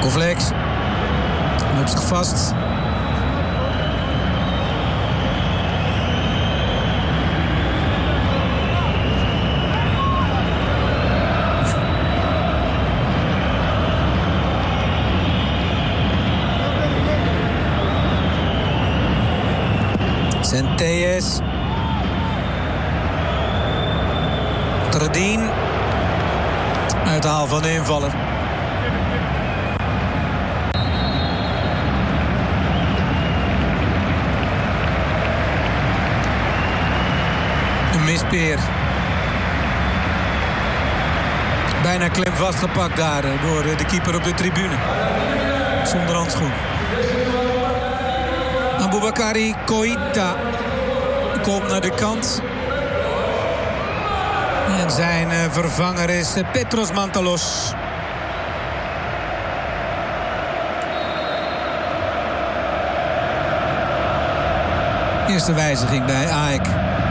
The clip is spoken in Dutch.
Kovlex. Loopt zich vast. Centelles. Tredien. Uithaal van de invaller. Een mispeer. Bijna klem vastgepakt daar door de keeper op de tribune. Zonder handschoen. Aboubakari Koita komt naar de kant. En zijn vervanger is Petros Mantalos. Eerste wijziging bij AEK.